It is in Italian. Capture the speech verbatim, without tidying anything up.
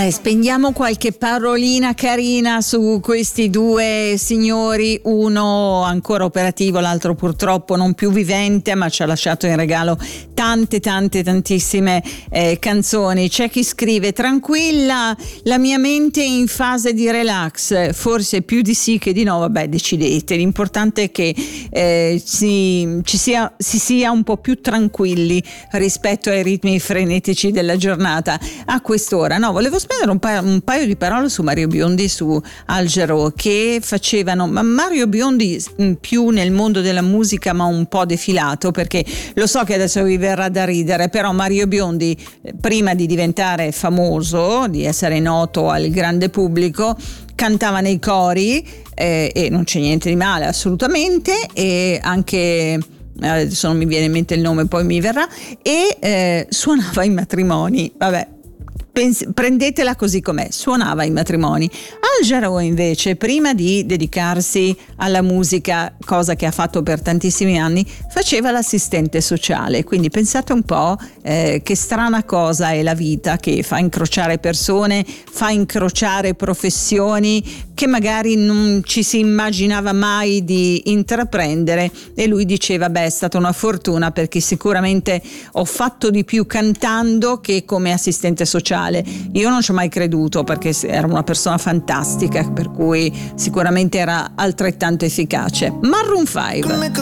Beh, spendiamo qualche parolina carina su questi due signori, uno ancora operativo, l'altro purtroppo non più vivente, ma ci ha lasciato in regalo tante tante tantissime eh, canzoni. C'è chi scrive: tranquilla, la mia mente è in fase di relax, forse più di sì che di no, vabbè, decidete, l'importante è che eh, si, ci sia, si sia un po' più tranquilli rispetto ai ritmi frenetici della giornata a quest'ora. No, volevo spendere un paio, un paio di parole su Mario Biondi, su Al Jarreau, che facevano, ma Mario Biondi più nel mondo della musica ma un po' defilato, perché lo so che adesso vi verrà da ridere, però Mario Biondi prima di diventare famoso, di essere noto al grande pubblico, cantava nei cori eh, e non c'è niente di male assolutamente, e anche adesso non mi viene in mente il nome, poi mi verrà, e eh, suonava i matrimoni, vabbè, pens- prendetela così com'è, suonava i matrimoni. Al Jarreau invece, prima di dedicarsi alla musica, cosa che ha fatto per tantissimi anni, faceva l'assistente sociale, quindi pensate un po' eh, che strana cosa è la vita, che fa incrociare persone, fa incrociare professioni che magari non ci si immaginava mai di intraprendere, e lui diceva: beh, è stata una fortuna, perché sicuramente ho fatto di più cantando che come assistente sociale. Io non ci ho mai creduto, perché era una persona fantastica, per cui sicuramente era altrettanto efficace. Maroon five.